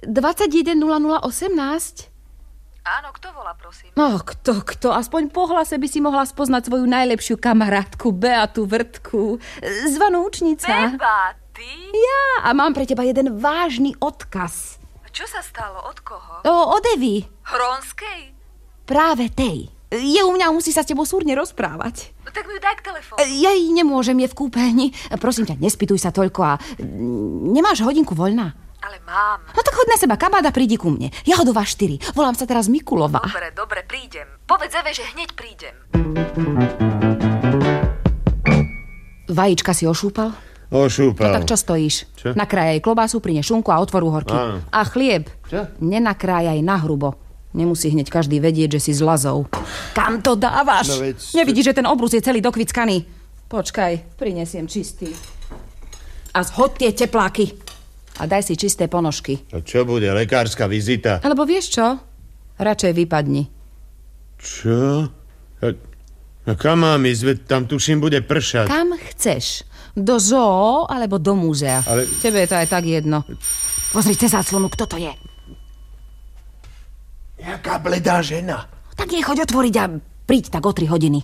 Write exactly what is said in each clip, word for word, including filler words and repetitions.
dvadsaťjeden nula nula osemnásť. Áno, kto volá, prosím? No, kto, kto? Aspoň po hlase by si mohla spoznať svoju najlepšiu kamarátku, Beatu Vrtku. Zvanú učnica. Beba, ty? Ja, a mám pre teba jeden vážny odkaz. Čo sa stalo? Od koho? O, od Evy. Hronskej? Práve tej. Je u mňa, musí sa s tebou súrne rozprávať. No tak mi ju daj k telefónu. Ja jej nemôžem, je v kúpeľni. Prosím ťa, nespýtuj sa toľko a nemáš hodinku voľná? Ale mám. No tak choď na seba, kabáda, prídi ku mne. Jahodová štyri, volám sa teraz Mikulová. Dobre, dobre, prídem. Povedz Eve, že hneď prídem. Vajíčka si ošúpal? Ošúpal. No tak čo stojíš? Čo? Nakrájaj klobásu, prinies šunku a otvoru horky. Áno. A chlieb. Čo? Nenakrájaj nahrubo. Nemusí hneď každý vedieť, že si z Lazov. Kam to dávaš? No veď... Nevidíš, že ten obrus je celý dokvickaný? Počkaj, prinesiem čistý. A zhoď tie tepláky. A daj si čisté ponožky. A čo bude, lekárska vizita? Alebo vieš čo? Radšej vypadni. Čo? A, a kam mám ísť? Veď tam tuším bude pršať. Kam chceš? Do zoo alebo do múzea? Ale... Tebe je to aj tak jedno. Pozri cez záclonu, kto to je. Jaká bledá žena. Tak jej choď otvoriť a príď tak o tri hodiny.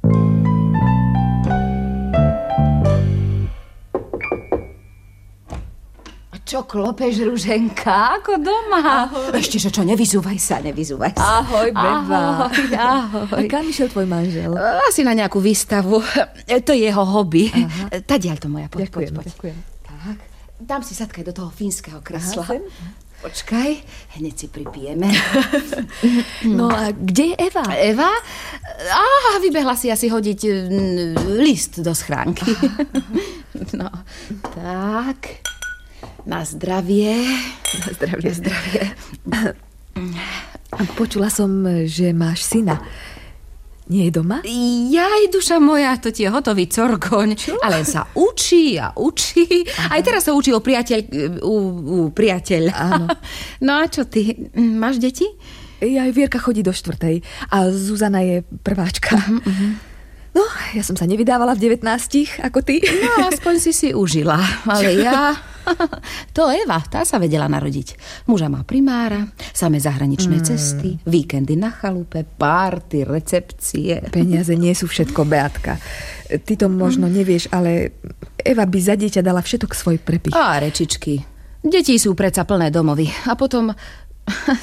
Čo klopeš, Ruženka? Ako doma? Ahoj. Ešte, že čo, nevyzúvaj sa, nevyzúvaj sa. Ahoj, Beba. Ahoj, ahoj. A kam išiel tvoj manžel? Asi na nejakú výstavu. To je jeho hobby. Tadiaľ to moja, poď, Ďakujem, poď, poď. ďakujem. Tak, dám si sadkaj do toho fínskeho kresla. Aha, Počkaj, hneď si pripijeme. No a kde je Eva? Eva? Á, vybehla si asi hodiť mm, list do schránky. No, tak... Na zdravie. Na zdravie. Na zdravie. Počula som, že máš syna. Nie je doma? Jaj, duša moja, to ti je hotový corgoň. Čo? Ale sa učí a učí. Aha. Aj teraz sa učí o priateľ... U, u priateľ. Áno. No a čo ty? Máš deti? Aj Vierka chodí do štvrtej a Zuzana je prváčka. Uh-huh, uh-huh. No, ja som sa nevydávala v devätnástich, ako ty. No, aspoň si si užila. Ale ja... To Eva, tá sa vedela narodiť. Muža má primára, samé zahraničné mm. cesty, víkendy na chalupe, párty, recepcie. Peniaze nie sú všetko, Beatka. Ty to možno mm. nevieš, ale Eva by za dieťa dala všetok svoj prepich. Á, rečičky. Deti sú predsa plné domovy. A potom...